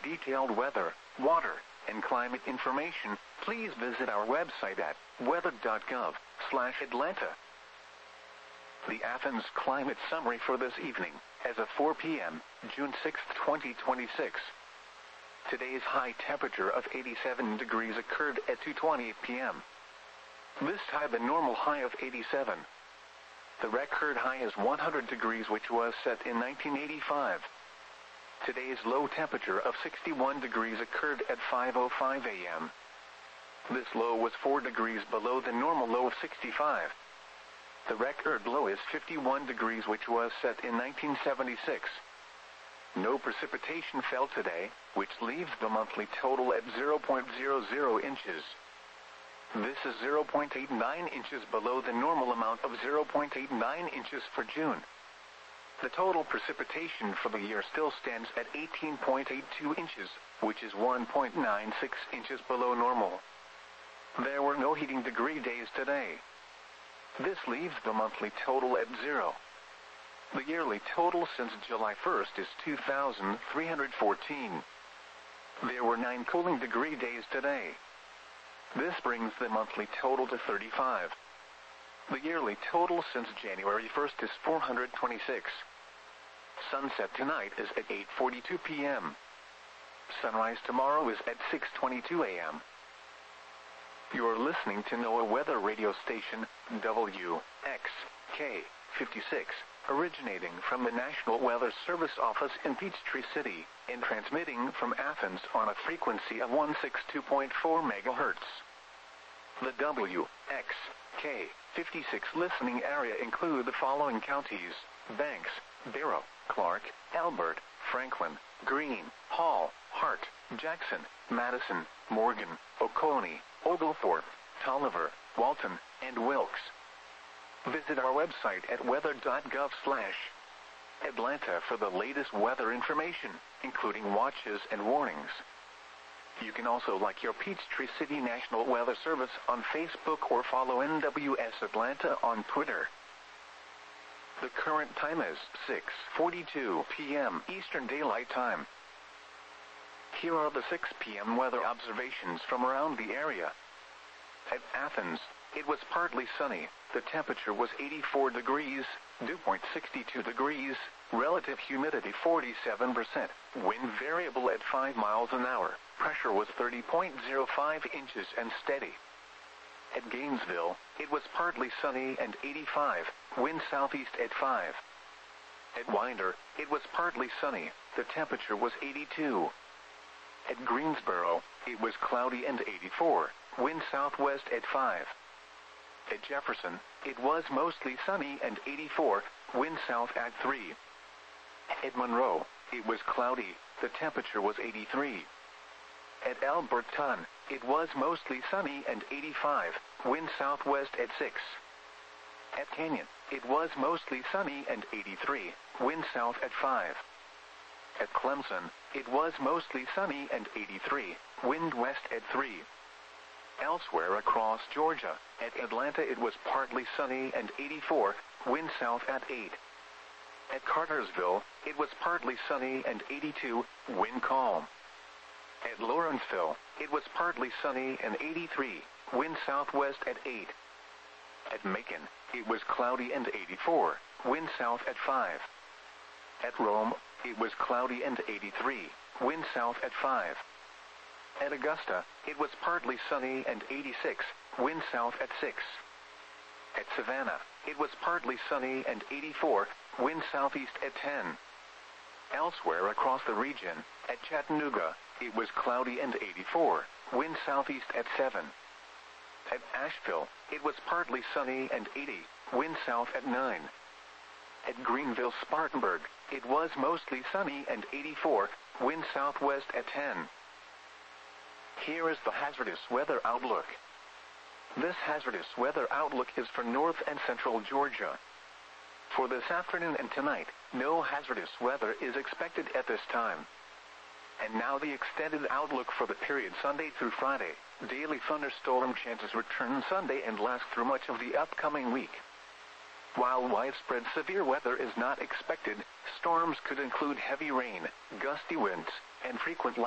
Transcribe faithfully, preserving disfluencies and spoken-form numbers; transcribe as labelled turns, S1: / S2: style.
S1: detailed weather, water, and climate information, please visit our website at weather dot gov slash Atlanta. The Athens climate summary for this evening, as of four p m, June sixth, twenty twenty-six. Today's high temperature of eighty-seven degrees occurred at two twenty p m This tied the normal high of eighty-seven. The record high is one hundred degrees, which was set in nineteen eighty-five. Today's low temperature of sixty-one degrees occurred at five oh five a m This low was four degrees below the normal low of sixty-five. The record low is fifty-one degrees, which was set in nineteen seventy-six. No precipitation fell today, which leaves the monthly total at zero point zero zero inches. This is zero point eight nine inches below the normal amount of zero point eight nine inches for June. The total precipitation for the year still stands at eighteen point eight two inches, which is one point nine six inches below normal. There were no heating degree days today. This leaves the monthly total at zero. The yearly total since July first is two thousand three hundred fourteen. There were nine cooling degree days today. This brings the monthly total to thirty-five. The yearly total since January first is four hundred twenty-six. Sunset tonight is at eight forty-two p m Sunrise tomorrow is at six twenty-two a m You're listening to NOAA Weather Radio Station, W X K fifty-six, originating from the National Weather Service office in Peachtree City, and transmitting from Athens on a frequency of one sixty-two point four megahertz. The W X K fifty-six listening area include the following counties: Banks, Barrow, Clark, Elbert, Franklin, Greene, Hall, Hart, Jackson, Madison, Morgan, Oconee, Oglethorpe, Tolliver, Walton, and Wilkes. Visit our website at weather dot gov slash Atlanta for the latest weather information, including watches and warnings. You can also like your Peachtree City National Weather Service on Facebook or follow N W S Atlanta on Twitter. The current time is six forty-two p m Eastern Daylight Time. Here are the six p m weather observations from around the area. At Athens, it was partly sunny. The temperature was eighty-four degrees, dew point sixty-two degrees, relative humidity forty-seven percent, wind variable at five miles an hour, pressure was thirty point zero five inches and steady. At Gainesville, it was partly sunny and eighty-five, wind southeast at five. At Winder, it was partly sunny, the temperature was eighty-two. At Greensboro, it was cloudy and eighty-four, wind southwest at five. At Jefferson, it was mostly sunny and eighty-four, wind south at three. At Monroe, it was cloudy, the temperature was eighty-three. At Alberton, it was mostly sunny and eighty-five, wind southwest at six. At Canyon, it was mostly sunny and eighty-three, wind south at five. At Clemson, it was mostly sunny and eighty-three, wind west at three. Elsewhere across Georgia, at Atlanta it was partly sunny and eighty-four, wind south at eight. At Cartersville, it was partly sunny and eighty-two, wind calm. At Lawrenceville, it was partly sunny and eighty-three, wind southwest at eight. At Macon, it was cloudy and eighty-four, wind south at five. At Rome, it was cloudy and eighty-three, wind south at five. At Augusta, it was partly sunny and eighty-six, wind south at six. At Savannah, it was partly sunny and eighty-four, wind southeast at ten. Elsewhere across the region, at Chattanooga, it was cloudy and eighty-four, wind southeast at seven. At Asheville, it was partly sunny and eighty, wind south at nine. At Greenville Spartanburg, it was mostly sunny and eighty-four, wind southwest at ten. Here is the hazardous weather outlook. This hazardous weather outlook is for north and central Georgia. For this afternoon and tonight, no hazardous weather is expected at this time. And now the extended outlook for the period Sunday through Friday. Daily thunderstorm chances return Sunday and last through much of the upcoming week. While widespread severe weather is not expected, storms could include heavy rain, gusty winds, and frequent